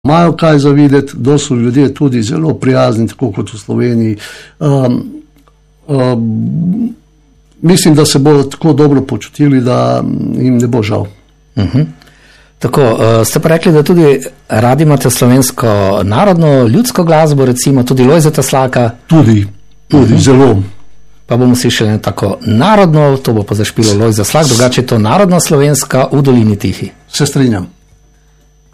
imajo kaj zavideti, da so ljudje tudi zelo prijazni, tako kot v Sloveniji. Mislim, da se bodo tako dobro počutili, da jim ne bo žal. Tako, ste pa rekli, da tudi radi imate slovensko narodno, ljudsko glasbo, recimo tudi Lojzeta Slaka? Tudi zelo. Pa bomo slišali tako narodno, to bo pa zašpilo Lojzet Slak, drugače je to narodna slovenska v Dolini Tihi. Se strinjam.